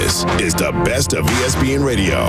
This is the best of ESPN Radio.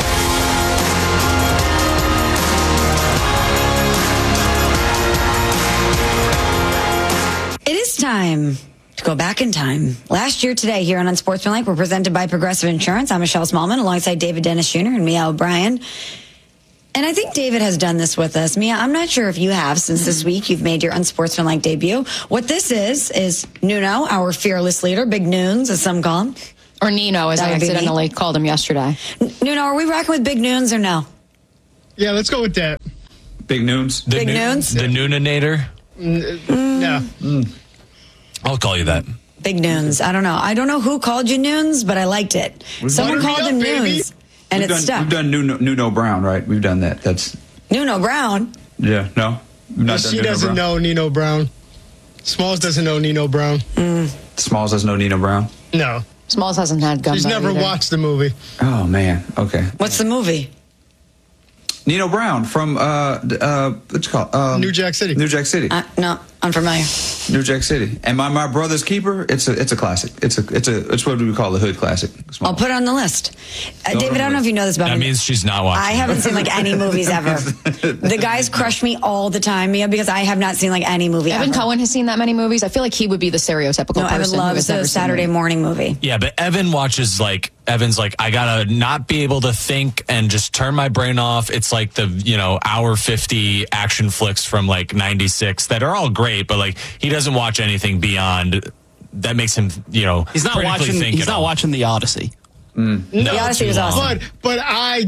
It is time to go back in time. Last year today here on Unsportsmanlike, we're presented by Progressive Insurance. I'm Michelle Smallman alongside David Dennis Jr. and Mia O'Brien. And I think David has done this with us. Mia, I'm not sure if you have since this week you've made your Unsportsmanlike debut. What this is Nuno, our fearless leader, Big Noons, as some call him. Or Nino, as I accidentally called him yesterday. Nuno, are we rocking with Big Noons or no? Yeah, let's go with that. Big Noons. Big Noons? The Nooninator? No. I'll call you that. Big Noons. I don't know. I don't know who called you Noons, but I liked it. Someone called him Noons, and it's stuck. We've done Nuno Brown, right? We've done that. That's Nuno Brown. Yeah, no. We've not done She Nuno doesn't Brown. know Nino Brown. Smalls doesn't know Nino Brown. Smalls doesn't know Nino Brown. No. Smalls hasn't had gumbo She's never either. watched the movie. Oh, man. Okay. What's the movie? Nino Brown from, what's it called? New Jack City. New Jack City. No, unfamiliar. New Jack City. And my brother's keeper, it's a classic. It's what we call a hood classic. I'll put it on the list. David, I don't know if you know this about That me. means she's not watching. I haven't seen like any movies ever. The guys crush me all the time, Mia, because I have not seen like any movie Evan ever. Cohen has seen that many movies. I feel like he would be the stereotypical No, person Evan who loves has never the seen Saturday it. morning movie. Yeah, but Evan watches Evan's like, I gotta not be able to think and just turn my brain off. It's like the, hour 50 action flicks from like 96 that are all great, but like he doesn't watch anything beyond that makes him, He's not watching The Odyssey. No, The Odyssey too was long. awesome. But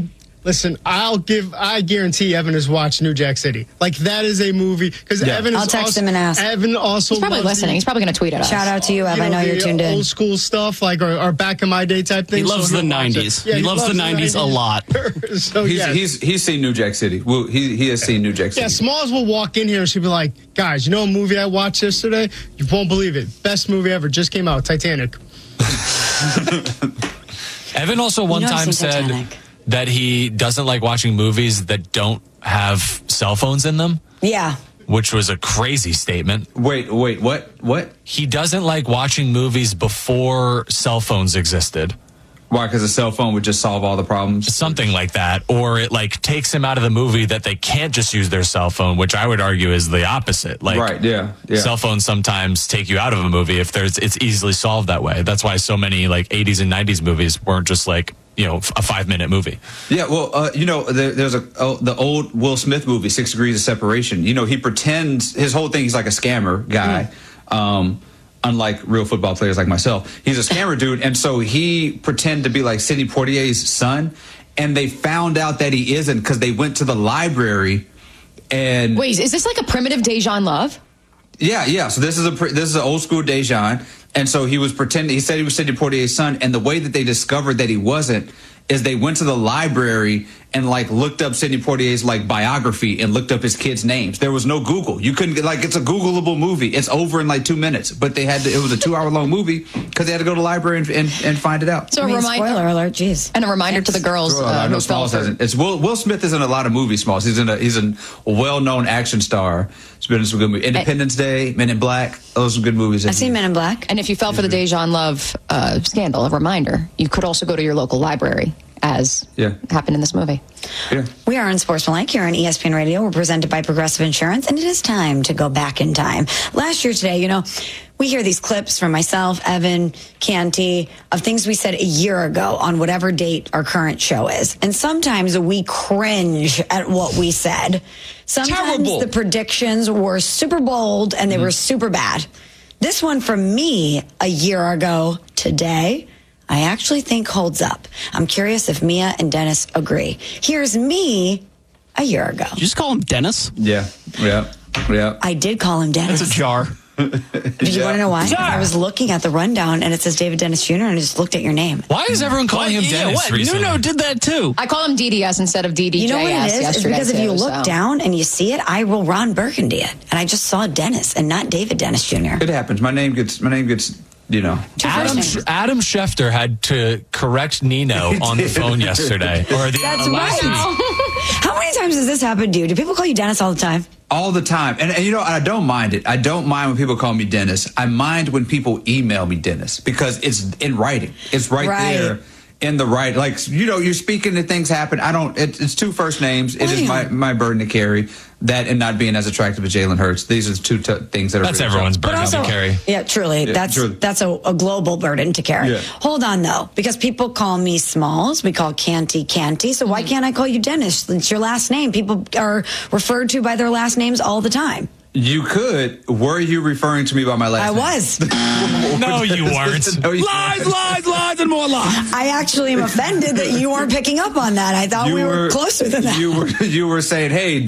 I guarantee Evan has watched New Jack City. Like, that is a movie. Because Evan is I'll text him and ask. Evan also He's probably listening. He's probably going to tweet at us. Shout out to you, Ev. I know you're the tuned in. old school stuff, like, or back in my day type thing. He loves the 90s. Yeah, he loves the 90s a lot. So, He's seen New Jack City. Well, he has seen New Jack City. Yeah, Smalls will walk in here and she'll be like, guys, you know a movie I watched yesterday? You won't believe it. Best movie ever. Just came out, Titanic. Evan also one I've time seen said Titanic. that he doesn't like watching movies that don't have cell phones in them, Yeah. which was a crazy statement. Wait, what? He doesn't like watching movies before cell phones existed. Why? Because a cell phone would just solve all the problems? Something like that. Or it like takes him out of the movie that they can't just use their cell phone, which I would argue is the opposite. Like, Right, yeah. cell phones sometimes take you out of a movie if it's easily solved that way. That's why so many like 80s and 90s movies weren't just like, a 5-minute movie. Yeah, well, there's the old Will Smith movie, 6 Degrees of Separation. He pretends, his whole thing, he's like a scammer guy. Unlike real football players like myself. He's a scammer dude, and so he pretended to be like Sidney Poitier's son, and they found out that he isn't because they went to the library and... Wait, is this like a primitive Dejan Love? Yeah. So this is an old school Dejan, and so he was pretending. He said he was Sidney Poitier's son, and the way that they discovered that he wasn't is they went to the library and like looked up Sidney Poitier's like biography and looked up his kids' names. There was no Google. You couldn't get it's a Googleable movie. It's over in like 2 minutes, but it was a 2-hour long movie because they had to go to the library and find it out. So Spoiler alert, jeez. And a reminder to the girls I know who fell Smalls for hasn't. It's Will Smith is in a lot of movies. Smalls. He's a well-known action star. He's been in some good movies. Independence Day, Men in Black. Those are some good movies. I've seen Men in Black. And if you fell for the Dejan Love scandal, a reminder, you could also go to your local library, as happened in this movie. Yeah. We are Unsportsmanlike here on ESPN Radio. We're presented by Progressive Insurance, and it is time to go back in time. Last year today, we hear these clips from myself, Evan, Canty, of things we said a year ago on whatever date our current show is. And sometimes we cringe at what we said. Sometimes the predictions were super bold and they were super bad. This one from me a year ago today, I actually think holds up. I'm curious if Mia and Dennis agree. Here's me a year ago. Did you just call him Dennis? Yeah. I did call him Dennis. That's a jar. Did you want to know why? I was looking at the rundown and it says David Dennis Jr. and I just looked at your name. Why is everyone calling him Dennis recently? Nuno did that too. I call him DDS instead of DDJS. You know what it is? It's yesterday because if you too, look so. down and you see it, I will Ron Burgundy it. And I just saw Dennis and not David Dennis Jr. It happens. My name gets. Adam Schefter had to correct Nino on the phone yesterday. That's right. How many times has this happened to you? Do people call you Dennis all the time? All the time. And you know, I don't mind it. I don't mind when people call me Dennis. I mind when people email me Dennis because it's in writing. It's right there in the right. Like, you know, you're speaking and things happen. It's two first names. It is my burden to carry. That and not being as attractive as Jalen Hurts. These are the two things that are That's everyone's burden to carry. Yeah, truly. Yeah, that's a global burden to carry. Yeah. Hold on, though, because people call me Smalls. We call Canty. So why can't I call you Dennis? It's your last name. People are referred to by their last names all the time. You could. Were you referring to me by my last name? I was. No, you weren't. No, you Lies, and more lies. I actually am offended that you weren't picking up on that. I thought we were closer than that. You were saying, hey,